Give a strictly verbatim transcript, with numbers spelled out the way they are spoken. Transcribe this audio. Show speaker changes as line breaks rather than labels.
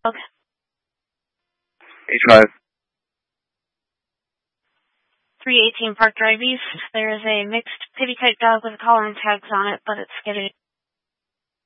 dog?
H five.
three eighteen Park Drive East. There is a mixed pitty type dog with collar and tags on it, but it's skittish.